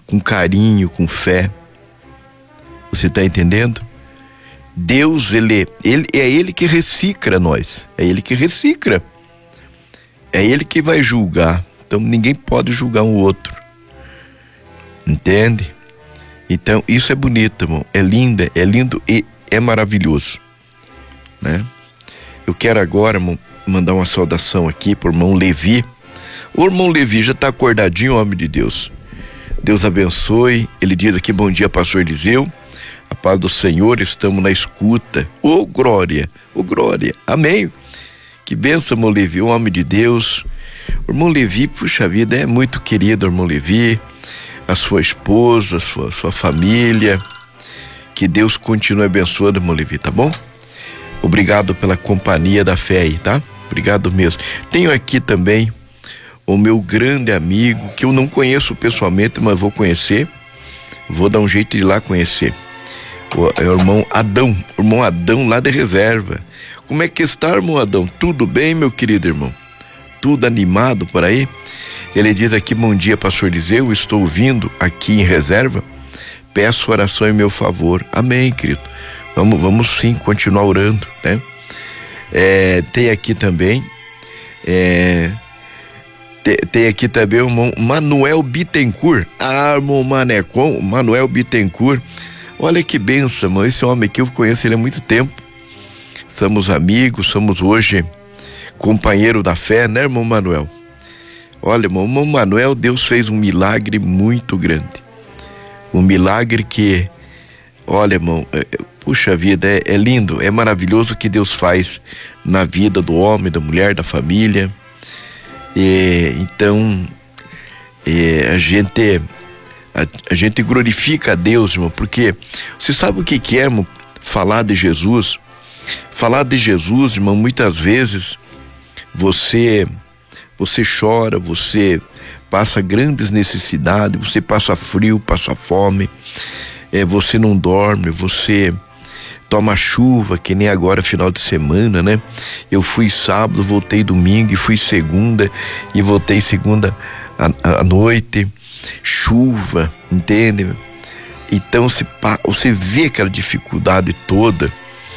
com carinho, com fé. Você está entendendo? Deus, ele é Ele que recicla nós. É Ele que recicla. É Ele que vai julgar. Então ninguém pode julgar um outro. Entende? Então isso é bonito, irmão. É lindo e é maravilhoso, né? Eu quero agora, irmão, mandar uma saudação aqui pro irmão Levi. O irmão Levi já está acordadinho, homem de Deus. Deus abençoe. Ele diz aqui: bom dia, pastor Eliseu. A paz do Senhor, estamos na escuta. Ô glória, amém. Que bênção, irmão Levi, o homem de Deus. O irmão Levi, puxa vida, é muito querido, irmão Levi, a sua esposa, sua família. Que Deus continue abençoando, irmão Levi, tá bom? Obrigado pela companhia da fé aí, tá? Obrigado mesmo. Tenho aqui também o meu grande amigo, que eu não conheço pessoalmente, mas vou conhecer. Vou dar um jeito de ir lá conhecer. O irmão Adão lá de Reserva. Como é que está, irmão Adão? Tudo bem, meu querido irmão? Tudo animado por aí? Ele diz aqui: bom dia, pastor Eliseu, estou ouvindo aqui em Reserva, peço oração em meu favor. Amém, querido. Vamos sim continuar orando, né? Tem aqui também tem aqui também o irmão Manuel Bittencourt. Irmão Manuel Bittencourt. Olha que bênção, irmão. Esse homem aqui eu conheço ele há muito tempo. Somos amigos, somos hoje companheiro da fé, né, irmão Manuel? Olha, irmão Manuel, Deus fez um milagre muito grande. Um milagre que, olha, irmão, puxa vida, é lindo, é maravilhoso o que Deus faz na vida do homem, da mulher, da família. Então, a gente glorifica a Deus, irmão, porque você sabe o que é, irmão, falar de Jesus? Falar de Jesus, irmão, muitas vezes você chora, você passa grandes necessidades, você passa frio, passa fome, você não dorme, você toma chuva, que nem agora final de semana, né? Eu fui sábado, voltei domingo, e fui segunda, e voltei segunda à noite, chuva, entende? Então você vê aquela dificuldade toda,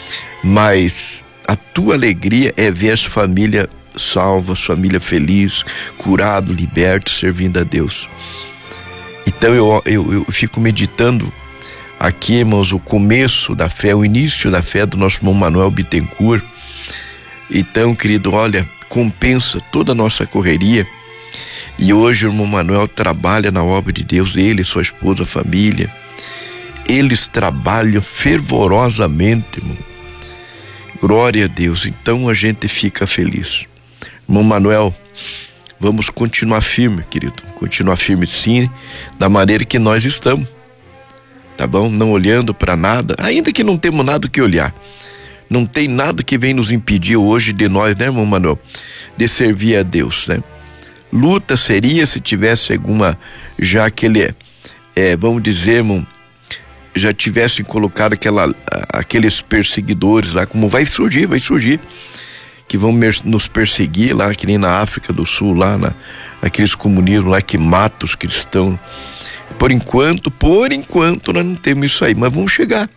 mas a tua alegria é ver a sua família salva, sua família feliz, curado, liberto, servindo a Deus. Então eu fico meditando aqui, irmãos, o começo da fé, o início da fé do nosso irmão Manuel Bittencourt. Então, querido, olha, compensa toda a nossa correria. E hoje o irmão Manuel trabalha na obra de Deus, ele, sua esposa, família. Eles trabalham fervorosamente, irmão. Glória a Deus. Então a gente fica feliz. Irmão Manuel, vamos continuar firme, querido. Continuar firme sim, da maneira que nós estamos. Tá bom? Não olhando para nada, ainda que não temos nada que olhar. Não tem nada que vem nos impedir hoje de nós, né, irmão Manuel? De servir a Deus, né? Luta seria se tivesse alguma, já aquele, vamos dizer, irmão, já tivessem colocado aqueles perseguidores lá, como vai surgir, que vão nos perseguir lá, que nem na África do Sul, lá aqueles comunismos lá que matam os cristãos. Por enquanto nós não temos isso aí, mas vamos chegar.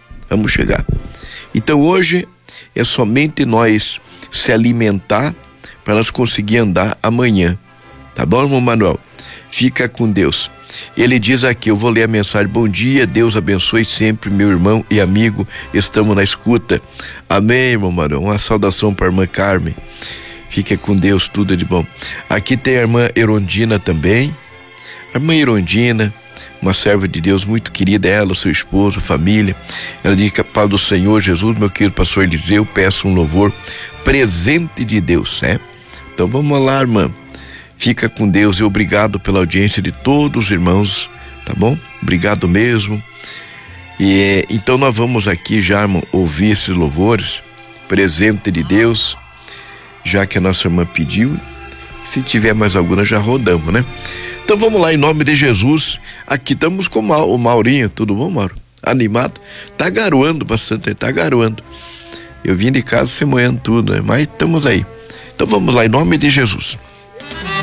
Então hoje é somente nós se alimentar para nós conseguir andar amanhã. Tá bom, irmão Manuel? Fica com Deus. Ele diz aqui, eu vou ler a mensagem: bom dia, Deus abençoe sempre meu irmão e amigo, estamos na escuta. Amém, irmão Manuel. Uma saudação para a irmã Carmen. Fica com Deus, tudo de bom. Aqui tem a irmã Erondina também. A irmã Erondina, uma serva de Deus muito querida, ela, seu esposo, família. Ela diz que a paz do Senhor Jesus, meu querido pastor Eliseu, peço um louvor, presente de Deus, né? Então vamos lá, irmã. Fica com Deus e obrigado pela audiência de todos os irmãos, tá bom? Obrigado mesmo. E então nós vamos aqui já, irmão, ouvir esses louvores, presente de Deus, já que a nossa irmã pediu. Se tiver mais alguma, já rodamos, né? Então vamos lá, em nome de Jesus. Aqui estamos com o Maurinho. Tudo bom, Mauro? Animado? Tá garoando bastante, tá garoando. Eu vim de casa se moendo tudo, né? Mas estamos aí. Então vamos lá, em nome de Jesus.